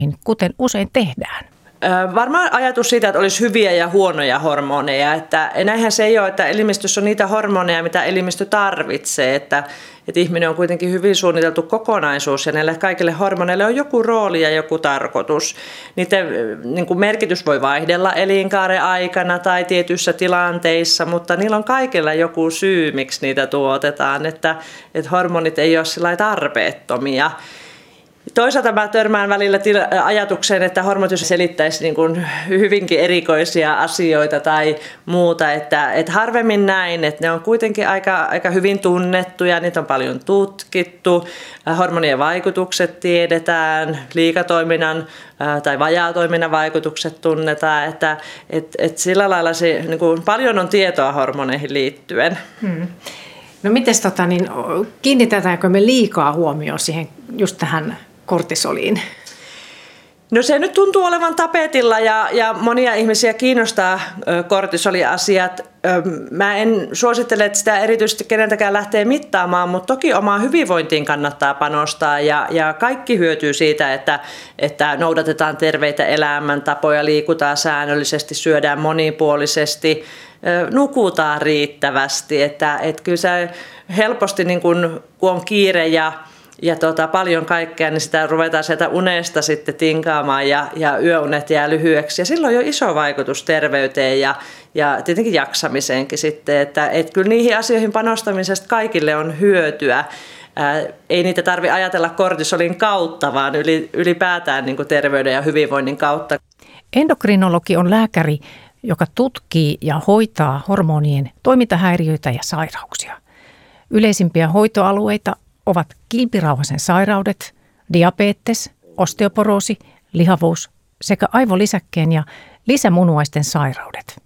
kuten usein tehdään. Varmaan ajatus siitä, että olisi hyviä ja huonoja hormoneja. Että näinhän se ei ole, että elimistössä on niitä hormoneja, mitä elimistö tarvitsee. Että ihminen on kuitenkin hyvin suunniteltu kokonaisuus ja näille kaikille hormoneille on joku rooli ja joku tarkoitus. Niiden niin kuin merkitys voi vaihdella elinkaaren aikana tai tietyissä tilanteissa, mutta niillä on kaikilla joku syy, miksi niitä tuotetaan. Että hormonit ei ole sillä lailla tarpeettomia. Toisaalta mä törmään välillä ajatukseen, että hormonit selittäisi niin kuin hyvinkin erikoisia asioita tai muuta, että harvemmin näin, että ne on kuitenkin aika hyvin tunnettuja, niitä on paljon tutkittu, hormonien vaikutukset tiedetään, liikatoiminnan tai vajaatoiminnan vaikutukset tunnetaan, että sillä lailla se, niin kuin paljon on tietoa hormoneihin liittyen. No mites kiinnitetäänkö me liikaa huomioon siihen just tähän kortisoliin? No se nyt tuntuu olevan tapetilla ja monia ihmisiä kiinnostaa kortisoliasiat. Mä en suosittele, että sitä erityisesti keneltäkään lähtee mittaamaan, mutta toki omaan hyvinvointiin kannattaa panostaa ja kaikki hyötyy siitä, että noudatetaan terveitä elämäntapoja, liikutaan säännöllisesti, syödään monipuolisesti, nukutaan riittävästi. Että kyllä se helposti, niin kun on kiire ja paljon kaikkea, niin sitä ruvetaan sieltä unesta sitten tinkaamaan ja yöunet jää lyhyeksi. Ja silloin on jo iso vaikutus terveyteen ja tietenkin jaksamiseenkin sitten, että kyllä niihin asioihin panostamisesta kaikille on hyötyä. Ei niitä tarvitse ajatella kortisolin kautta, vaan ylipäätään niin kuin terveyden ja hyvinvoinnin kautta. Endokrinologi on lääkäri, joka tutkii ja hoitaa hormonien toimintahäiriöitä ja sairauksia. Yleisimpiä hoitoalueita ovat kilpirauhasen sairaudet, diabetes, osteoporoosi, lihavuus sekä aivolisäkkeen ja lisämunuaisten sairaudet.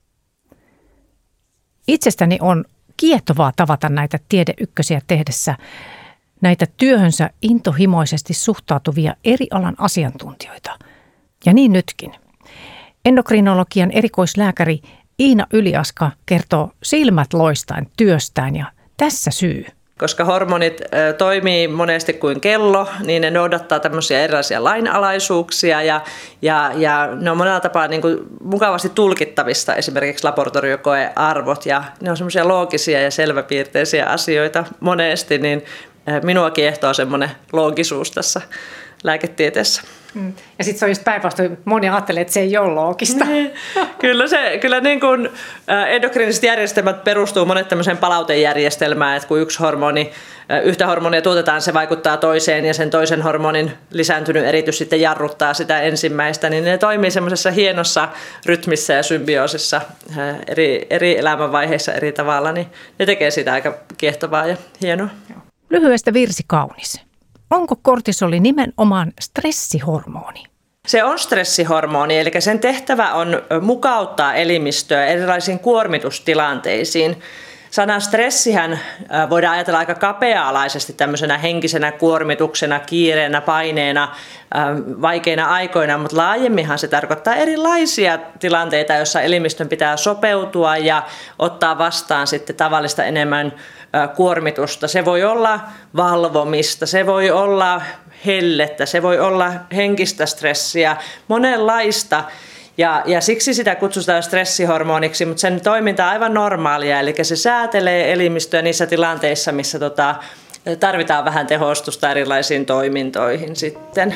Itsestäni on kiehtovaa tavata näitä tiedeykkösiä tehdessä näitä työhönsä intohimoisesti suhtautuvia eri alan asiantuntijoita. Ja niin nytkin. Endokrinologian erikoislääkäri Iina Yliaska kertoo silmät loistaen työstään ja tässä syy. Koska hormonit toimii monesti kuin kello, niin ne noudattaa tämmöisiä erilaisia lainalaisuuksia ja ne on monella tapaa niin kuin mukavasti tulkittavista, esimerkiksi laboratoriokoearvot, ja ne on semmoisia loogisia ja selväpiirteisiä asioita monesti, niin minua kiehtoo semmoinen loogisuus tässä lääketieteessä. Ja sitten se on just päinvastoin, moni ajattelee, että se ei ole loogista. Kyllä niin kuin endokriiniset järjestelmät perustuu monet tämmöiseen palautejärjestelmään, että kun yhtä hormonia tuotetaan, se vaikuttaa toiseen ja sen toisen hormonin lisääntynyt eritys sitten jarruttaa sitä ensimmäistä, niin ne toimii semmoisessa hienossa rytmissä ja symbioosissa eri elämänvaiheissa eri tavalla, niin ne tekee sitä aika kiehtovaa ja hienoa. Lyhyestä virsi kaunis. Onko kortisoli nimenomaan stressihormoni? Se on stressihormoni, eli sen tehtävä on mukauttaa elimistöä erilaisiin kuormitustilanteisiin. Sana stressihän voidaan ajatella aika kapea-alaisesti tämmöisenä henkisenä kuormituksena, kiireenä, paineena, vaikeina aikoina, mutta laajemminhan se tarkoittaa erilaisia tilanteita, joissa elimistön pitää sopeutua ja ottaa vastaan sitten tavallista enemmän kuormitusta. Se voi olla valvomista, se voi olla hellettä, se voi olla henkistä stressiä, monenlaista. Ja siksi sitä kutsutaan stressihormoniksi, mutta sen toiminta on aivan normaalia, eli se säätelee elimistöä niissä tilanteissa, missä tarvitaan vähän tehostusta erilaisiin toimintoihin sitten.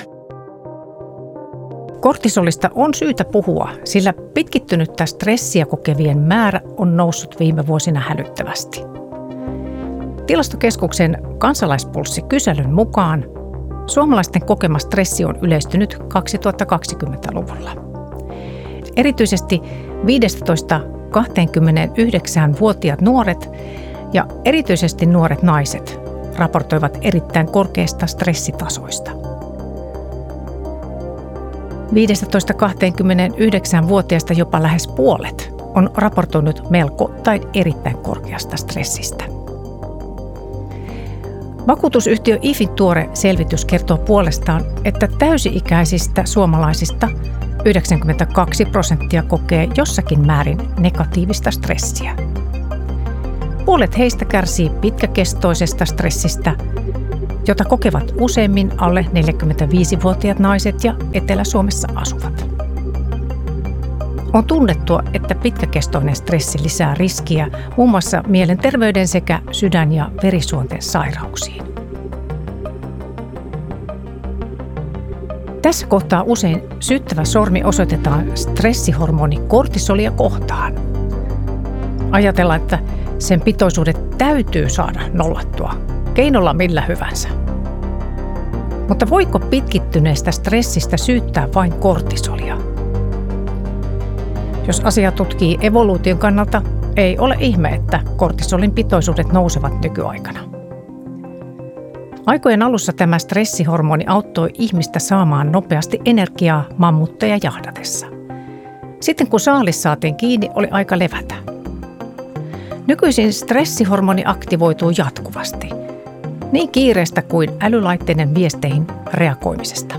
Kortisolista on syytä puhua, sillä pitkittynyttä stressiä kokevien määrä on noussut viime vuosina hälyttävästi. Tilastokeskuksen kansalaispulssi-kyselyn mukaan suomalaisten kokema stressi on yleistynyt 2020-luvulla. Erityisesti 15-29-vuotiaat nuoret ja erityisesti nuoret naiset raportoivat erittäin korkeista stressitasoista. 15-29-vuotiaista jopa lähes puolet on raportoinut melko tai erittäin korkeasta stressistä. Vakuutusyhtiö IFin tuore selvitys kertoo puolestaan, että täysi-ikäisistä suomalaisista 92% kokee jossakin määrin negatiivista stressiä. Puolet heistä kärsii pitkäkestoisesta stressistä jota kokevat useimmin alle 45-vuotiaat naiset ja Etelä-Suomessa asuvat. On tunnettua, että pitkäkestoinen stressi lisää riskiä muun muassa mielenterveyden sekä sydän- ja verisuonten sairauksiin. Tässä kohtaa usein syyttävä sormi osoitetaan stressihormoni kortisolia kohtaan. Ajatellaan, että sen pitoisuudet täytyy saada nollattua, keinolla millä hyvänsä. Mutta voiko pitkittyneestä stressistä syyttää vain kortisolia? Jos asia tutkii evoluution kannalta, ei ole ihme, että kortisolin pitoisuudet nousevat nykyaikana. Aikojen alussa tämä stressihormoni auttoi ihmistä saamaan nopeasti energiaa mammutteja jahdatessa. Sitten kun saalis saatiin kiinni, oli aika levätä. Nykyisin stressihormoni aktivoituu jatkuvasti, niin kiireestä kuin älylaitteiden viesteihin reagoimisesta.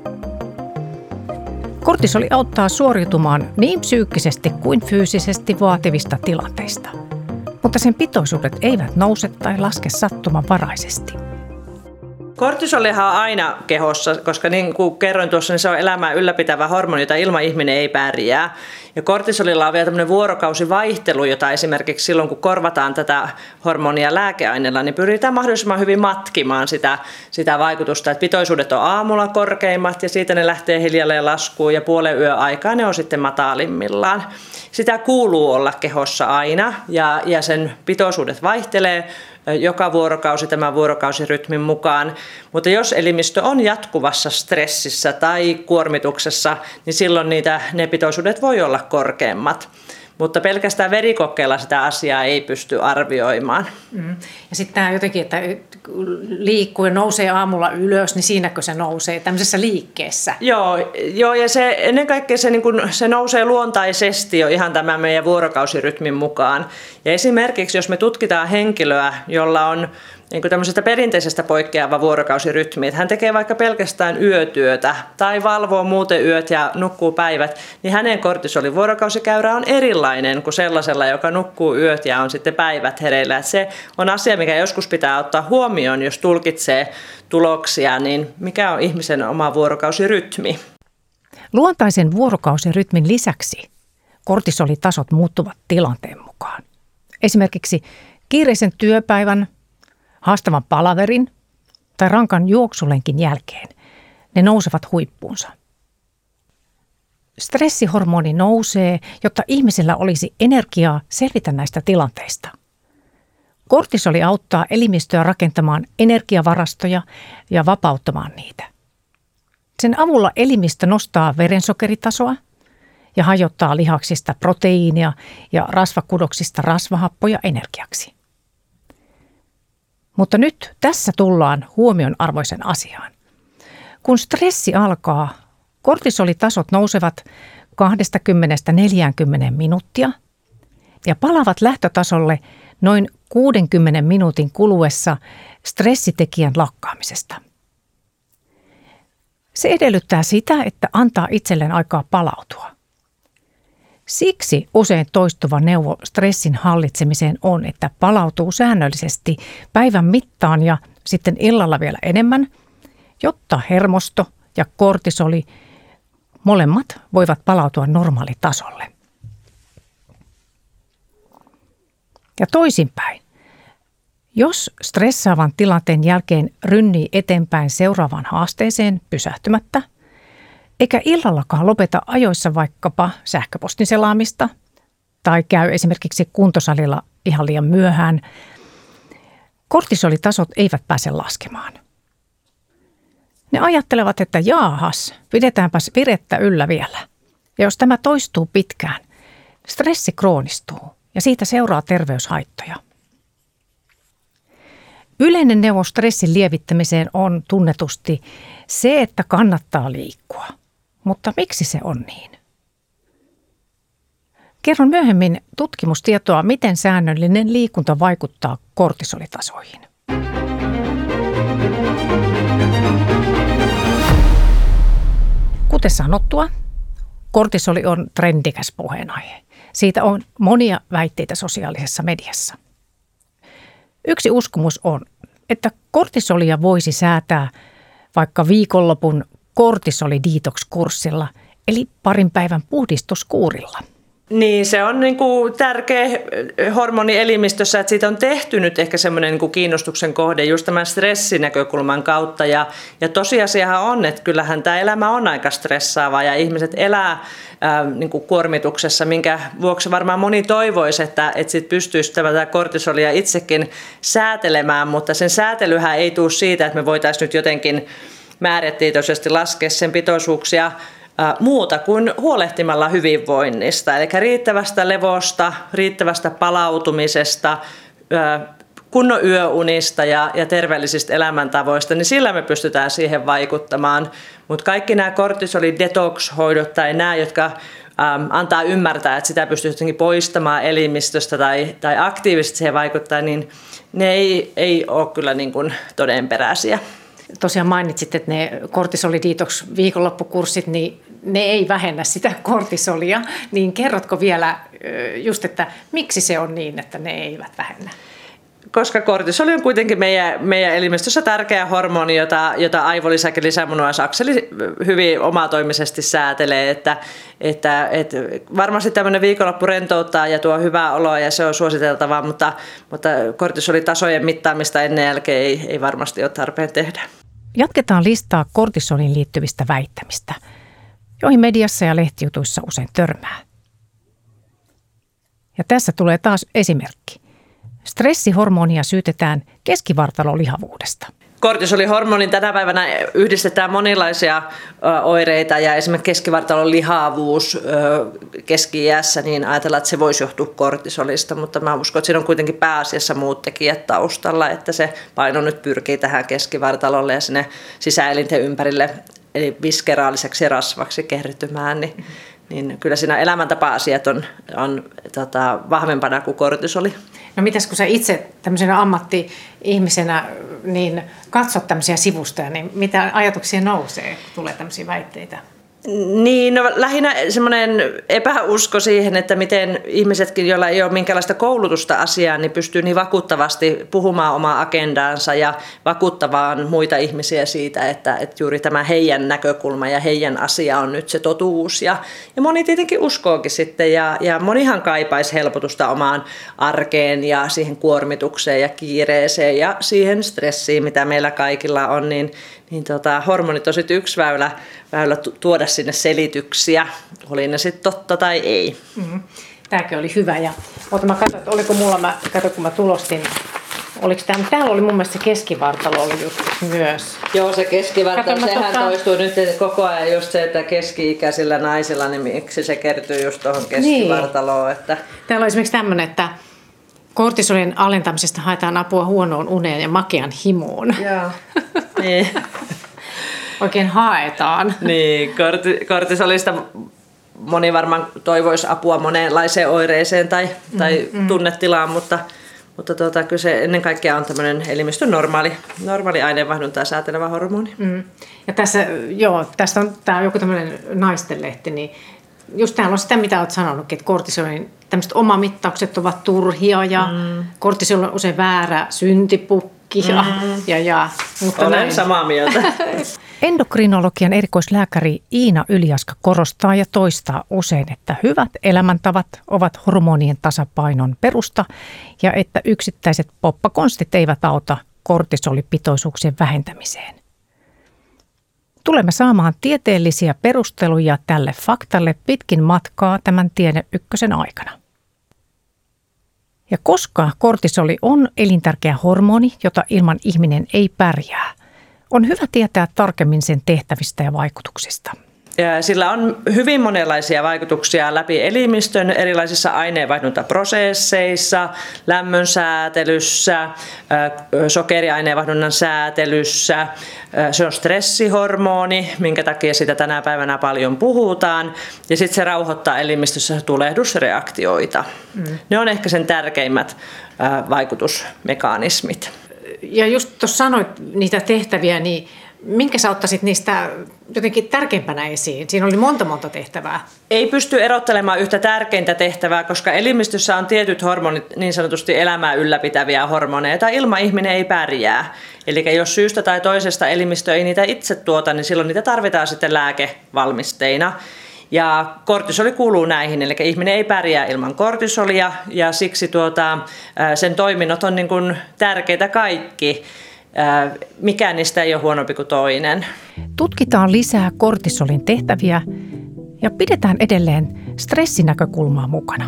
Kortisoli auttaa suoriutumaan niin psyykkisesti kuin fyysisesti vaativista tilanteista, mutta sen pitoisuudet eivät nouse tai laske sattumanvaraisesti. Kortisolihan on aina kehossa, koska niin kuin kerroin tuossa, niin se on elämää ylläpitävä hormoni, jota ilman ihminen ei pärjää. Ja kortisolilla on vielä tämmöinen vuorokausivaihtelu, jota esimerkiksi silloin, kun korvataan tätä hormonia lääkeaineella, niin pyritään mahdollisimman hyvin matkimaan sitä vaikutusta. Että pitoisuudet on aamulla korkeimmat ja siitä ne lähtee hiljalleen laskuun ja puolen yön aikaa ne on sitten matalimmillaan. Sitä kuuluu olla kehossa aina ja sen pitoisuudet vaihtelee joka vuorokausi tämän vuorokausirytmin mukaan. Mutta jos elimistö on jatkuvassa stressissä tai kuormituksessa, niin silloin ne pitoisuudet voi olla korkeammat. Mutta pelkästään verikokeilla sitä asiaa ei pysty arvioimaan. Ja sitten tämä jotenkin, että liikkuu ja nousee aamulla ylös, niin siinäkö se nousee tämmöisessä liikkeessä? Joo ja se, ennen kaikkea se nousee luontaisesti jo ihan tämän meidän vuorokausirytmin mukaan. Ja esimerkiksi jos me tutkitaan henkilöä, jolla on niin kuin tämmöisestä perinteisestä poikkeava vuorokausirytmi, että hän tekee vaikka pelkästään yötyötä tai valvoo muuten yöt ja nukkuu päivät, niin hänen kortisolin vuorokausikäyrä on erilainen kuin sellaisella, joka nukkuu yöt ja on sitten päivät hereillä. Että se on asia, mikä joskus pitää ottaa huomioon, jos tulkitsee tuloksia, niin mikä on ihmisen oma vuorokausirytmi. Luontaisen vuorokausirytmin lisäksi kortisolitasot muuttuvat tilanteen mukaan. Esimerkiksi kiireisen työpäivän, haastavan palaverin tai rankan juoksulenkin jälkeen ne nousevat huippuunsa. Stressihormoni nousee, jotta ihmisellä olisi energiaa selvitä näistä tilanteista. Kortisoli auttaa elimistöä rakentamaan energiavarastoja ja vapauttamaan niitä. Sen avulla elimistö nostaa verensokeritasoa ja hajottaa lihaksista proteiinia ja rasvakudoksista rasvahappoja energiaksi. Mutta nyt tässä tullaan huomionarvoisen asiaan. Kun stressi alkaa, kortisolitasot nousevat 20-40 minuuttia ja palaavat lähtötasolle noin 60 minuutin kuluessa stressitekijän lakkaamisesta. Se edellyttää sitä, että antaa itselleen aikaa palautua. Siksi usein toistuva neuvo stressin hallitsemiseen on, että palautuu säännöllisesti päivän mittaan ja sitten illalla vielä enemmän, jotta hermosto ja kortisoli molemmat voivat palautua normaalitasolle. Ja toisinpäin. Jos stressaavan tilanteen jälkeen rynnii eteenpäin seuraavaan haasteeseen pysähtymättä, eikä illallakaan lopeta ajoissa vaikkapa sähköpostin selaamista tai käy esimerkiksi kuntosalilla ihan liian myöhään, kortisolitasot eivät pääse laskemaan. Ne ajattelevat, että jaahas, pidetäänpäs virettä yllä vielä. Ja jos tämä toistuu pitkään, stressi kroonistuu ja siitä seuraa terveyshaittoja. Yleinen neuvo stressin lievittämiseen on tunnetusti se, että kannattaa liikkua. Mutta miksi se on niin? Kerron myöhemmin tutkimustietoa, miten säännöllinen liikunta vaikuttaa kortisolitasoihin. Kuten sanottua, kortisoli on trendikäs puheenaihe. Siitä on monia väitteitä sosiaalisessa mediassa. Yksi uskomus on, että kortisolia voisi säätää vaikka viikonlopun kortisoli-detox-kurssilla, eli parin päivän puhdistuskuurilla. Niin, se on niin kuin tärkeä hormoni elimistössä, että siitä on tehty nyt ehkä semmoinen niin kuin kiinnostuksen kohde just tämän stressinäkökulman kautta. Ja tosiasiahan on, että kyllähän tämä elämä on aika stressaavaa ja ihmiset elää niin kuin kuormituksessa, minkä vuoksi varmaan moni toivoisi, että sit pystyisi tätä kortisolia itsekin säätelemään, mutta sen säätelyhän ei tule siitä, että me voitaisiin nyt jotenkin määrätietoisesti laskea sen pitoisuuksia muuta kuin huolehtimalla hyvinvoinnista, eli riittävästä levosta, riittävästä palautumisesta, kunnon yöunista ja terveellisistä elämäntavoista, niin sillä me pystytään siihen vaikuttamaan. Mutta kaikki nämä kortisoli-detox-hoidot tai nämä, jotka antaa ymmärtää, että sitä pystyy jotenkin poistamaan elimistöstä tai aktiivisesti siihen vaikuttaa, niin ne ei ole kyllä niin kuin todenperäisiä. Tosiaan mainitsit, että ne kortisoli-detox viikonloppukurssit, niin ne ei vähennä sitä kortisolia. Niin kerrotko vielä just, että miksi se on niin, että ne eivät vähennä? Koska kortisoli on kuitenkin meidän elimistössä tärkeä hormoni, jota aivolisäke lisämunuaisakseli hyvin omatoimisesti säätelee. Että varmasti tämmöinen viikonloppu rentouttaa ja tuo hyvää oloa ja se on suositeltavaa, mutta kortisolitasojen mittaamista ennen jälkeen ei varmasti ole tarpeen tehdä. Jatketaan listaa kortisoliin liittyvistä väittämistä, joihin mediassa ja lehtijutuissa usein törmää. Ja tässä tulee taas esimerkki. Stressihormonia syytetään keskivartalolihavuudesta. Kortisolihormonin tänä päivänä yhdistetään monenlaisia oireita ja esimerkiksi keskivartalon lihavuus keski-iässä, niin ajatellaan, että se voisi johtua kortisolista, mutta mä uskon, että siinä on kuitenkin pääasiassa muut tekijät taustalla, että se paino nyt pyrkii tähän keskivartalolle ja sinne sisäelinten ympärille, eli viskeraaliseksi rasvaksi kertymään, niin kyllä siinä elämäntapa-asiat on vahvempana kuin kortisoli. No mitäs kun sä itse tämmöisenä ammatti-ihmisenä niin katsot tämmöisiä sivustoja, niin mitä ajatuksia nousee, kun tulee tämmöisiä väitteitä? Niin, no lähinnä semmoinen epäusko siihen, että miten ihmisetkin, joilla ei ole minkäänlaista koulutusta asiaan, niin pystyy niin vakuuttavasti puhumaan omaa agendaansa ja vakuuttavaan muita ihmisiä siitä, että juuri tämä heidän näkökulma ja heidän asia on nyt se totuus. Ja moni tietenkin uskookin sitten ja monihan kaipaisi helpotusta omaan arkeen ja siihen kuormitukseen ja kiireeseen ja siihen stressiin, mitä meillä kaikilla on, niin hormonit on sitten yksi väylä tuoda sinne selityksiä, oli ne sitten totta tai ei. Mm-hmm. Tämäkin oli hyvä. Ja mä katsoin, että oliko mulla, kun mä tulostin, oliko täällä oli mun mielestä se keskivartalo oli just myös. Joo, se keskivartalo, sehän toistuu nyt koko ajan just se, että keski-ikäisillä naisilla, niin miksi se kertyy just tuohon keskivartaloon. Niin. Että täällä on esimerkiksi tämmöinen, että kortisolin alentamisesta haetaan apua huonoon uneen ja makean himoon. Joo, niin. Oikein haetaan. Niin, kortisolista moni varmaan toivoisi apua monenlaiseen oireeseen tai tunnetilaan, mutta kyllä se ennen kaikkea on tämmöinen elimistön normaali aineenvaihduntaa säätelevä hormoni. Mm. Ja tämä on joku tämmöinen naistenlehti, niin just täällä on sitä, mitä olet sanonut, että kortisolin tämmöiset omamittaukset ovat turhia ja kortisol on usein väärä syntipukki. Mutta olen näin. samaa mieltä. Endokrinologian erikoislääkäri Iina Yliaska korostaa ja toistaa usein, että hyvät elämäntavat ovat hormonien tasapainon perusta ja että yksittäiset poppakonstit eivät auta kortisolipitoisuuksien vähentämiseen. Tulemme saamaan tieteellisiä perusteluja tälle faktalle pitkin matkaa tämän Tiede Ykkösen aikana. Ja koska kortisoli on elintärkeä hormoni, jota ilman ihminen ei pärjää, on hyvä tietää tarkemmin sen tehtävistä ja vaikutuksista. Ja sillä on hyvin monenlaisia vaikutuksia läpi elimistön erilaisissa aineenvaihduntaprosesseissa, lämmön säätelyssä, sokeriaineenvaihdunnan säätelyssä. Se on stressihormoni, minkä takia sitä tänä päivänä paljon puhutaan. Ja sitten se rauhoittaa elimistössä tulehdusreaktioita. Ne on ehkä sen tärkeimmät vaikutusmekanismit. Ja just tuossa sanoit niitä tehtäviä, niin Minkä sä ottaisit niistä jotenkin tärkeimpänä esiin? Siinä oli monta tehtävää. Ei pysty erottelemaan yhtä tärkeintä tehtävää, koska elimistössä on tietyt hormonit, niin sanotusti elämää ylläpitäviä hormoneja, joita ilman ihminen ei pärjää. Eli jos syystä tai toisesta elimistö ei niitä itse tuota, niin silloin niitä tarvitaan sitten lääkevalmisteina. Ja kortisoli kuuluu näihin, eli ihminen ei pärjää ilman kortisolia ja siksi sen toiminnot on niin kuin tärkeitä kaikki. Mikään niistä ei ole huonompi kuin toinen. Tutkitaan lisää kortisolin tehtäviä ja pidetään edelleen stressinäkökulmaa mukana.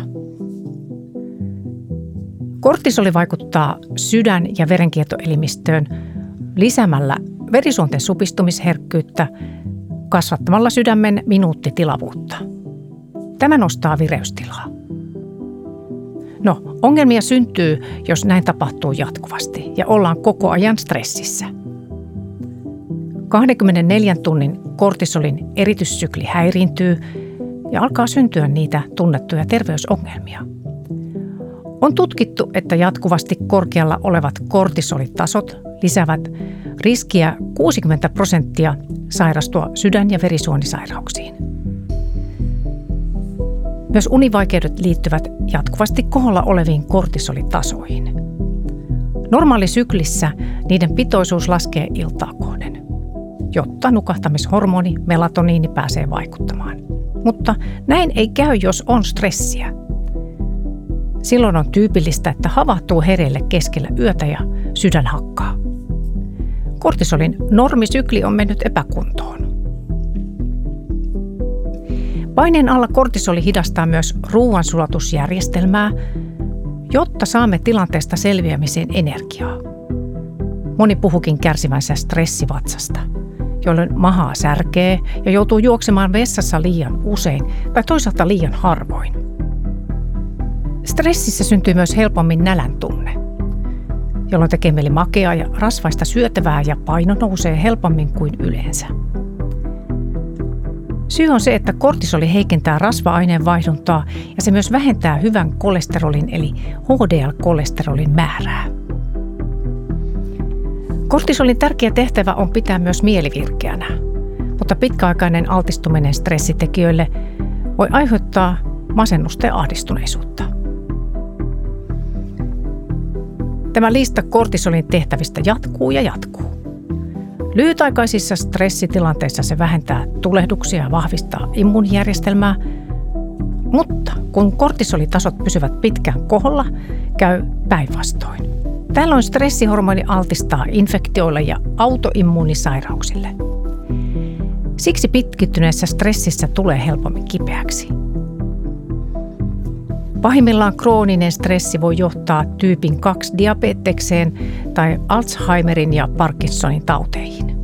Kortisoli vaikuttaa sydän- ja verenkiertoelimistöön lisäämällä verisuonten supistumisherkkyyttä, kasvattamalla sydämen minuuttitilavuutta. Tämä nostaa vireystilaa. No, ongelmia syntyy, jos näin tapahtuu jatkuvasti ja ollaan koko ajan stressissä. 24 tunnin kortisolin erityssykli häiriintyy ja alkaa syntyä niitä tunnettuja terveysongelmia. On tutkittu, että jatkuvasti korkealla olevat kortisolitasot lisäävät riskiä 60% sairastua sydän- ja verisuonisairauksiin. Myös univaikeudet liittyvät jatkuvasti koholla oleviin kortisolitasoihin. Normaalisyklissä niiden pitoisuus laskee iltaa kohden, jotta nukahtamishormoni melatoniini pääsee vaikuttamaan. Mutta näin ei käy, jos on stressiä. Silloin on tyypillistä, että havahtuu hereille keskellä yötä ja sydän hakkaa. Kortisolin normisykli on mennyt epäkuntoon. Paineen alla kortisoli hidastaa myös ruoansulatusjärjestelmää, jotta saamme tilanteesta selviämiseen energiaa. Moni puhukin kärsivänsä stressivatsasta, jolloin mahaa särkee ja joutuu juoksemaan vessassa liian usein tai toisaalta liian harvoin. Stressissä syntyy myös helpommin nälän tunne, jolloin tekee mieli makeaa ja rasvaista syötävää ja paino nousee helpommin kuin yleensä. Syy on se, että kortisoli heikentää rasva-aineen vaihduntaa ja se myös vähentää hyvän kolesterolin eli HDL-kolesterolin määrää. Kortisolin tärkeä tehtävä on pitää myös mieli virkeänä, mutta pitkäaikainen altistuminen stressitekijöille voi aiheuttaa masennusta ja ahdistuneisuutta. Tämä lista kortisolin tehtävistä jatkuu ja jatkuu. Lyhytaikaisissa stressitilanteissa se vähentää tulehduksia ja vahvistaa immuunijärjestelmää, mutta kun kortisolitasot pysyvät pitkään koholla, käy päinvastoin. Tällöin stressihormoni altistaa infektioille ja autoimmuunisairauksille. Siksi pitkittyneessä stressissä tulee helpommin kipeäksi. Pahimmillaan krooninen stressi voi johtaa tyypin 2 diabetekseen tai Alzheimerin ja Parkinsonin tauteihin.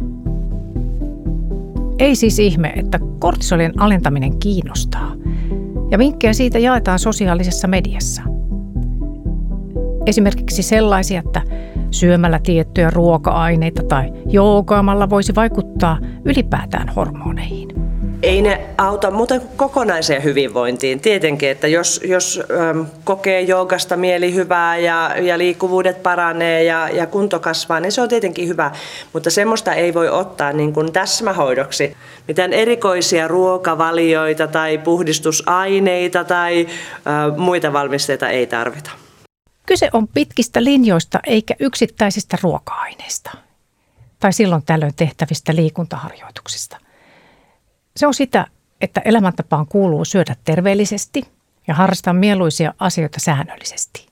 Ei siis ihme, että kortisolin alentaminen kiinnostaa, ja vinkkejä siitä jaetaan sosiaalisessa mediassa. Esimerkiksi sellaisia, että syömällä tiettyjä ruoka-aineita tai joogaamalla voisi vaikuttaa ylipäätään hormoneihin. Ei ne auta muuten kokonaiseen hyvinvointiin. Tietenkin, että jos kokee joogasta mielihyvää ja liikkuvuudet paranee ja kunto kasvaa, niin se on tietenkin hyvä. Mutta semmoista ei voi ottaa niin kuin täsmähoidoksi. Mitään erikoisia ruokavalioita tai puhdistusaineita tai muita valmisteita ei tarvita. Kyse on pitkistä linjoista eikä yksittäisistä ruoka-aineista tai silloin tällöin tehtävistä liikuntaharjoituksista. Se on sitä, että elämäntapaan kuuluu syödä terveellisesti ja harrastaa mieluisia asioita säännöllisesti.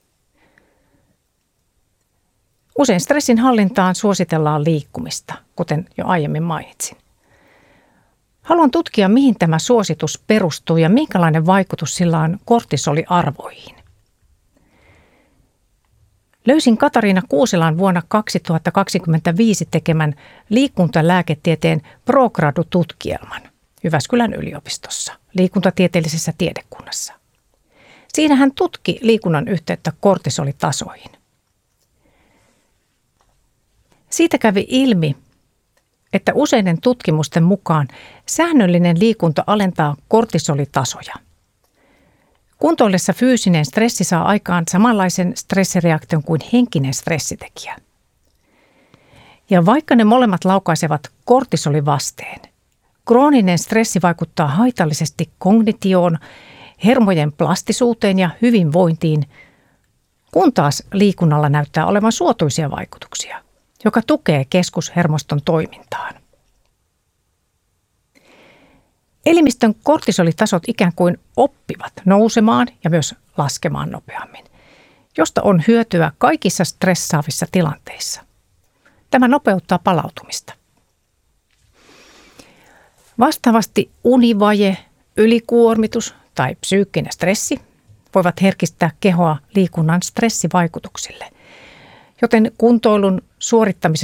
Usein stressin hallintaan suositellaan liikkumista, kuten jo aiemmin mainitsin. Haluan tutkia, mihin tämä suositus perustuu ja minkälainen vaikutus sillä on kortisoliarvoihin. Löysin Katariina Kuuselan vuonna 2025 tekemän liikuntalääketieteen ProGradu-tutkielman Jyväskylän yliopistossa, liikuntatieteellisessä tiedekunnassa. Siinä hän tutki liikunnan yhteyttä kortisolitasoihin. Siitä kävi ilmi, että useiden tutkimusten mukaan säännöllinen liikunta alentaa kortisolitasoja. Kuntoillessa fyysinen stressi saa aikaan samanlaisen stressireaktion kuin henkinen stressitekijä. Ja vaikka ne molemmat laukaisevat kortisolivasteen, krooninen stressi vaikuttaa haitallisesti kognitioon, hermojen plastisuuteen ja hyvinvointiin, kun taas liikunnalla näyttää olevan suotuisia vaikutuksia, joka tukee keskushermoston toimintaan. Elimistön kortisolitasot ikään kuin oppivat nousemaan ja myös laskemaan nopeammin, josta on hyötyä kaikissa stressaavissa tilanteissa. Tämä nopeuttaa palautumista. Vastaavasti univaje, ylikuormitus tai psyykkinen stressi voivat herkistää kehoa liikunnan stressivaikutuksille, joten kuntoilun suorittamisesta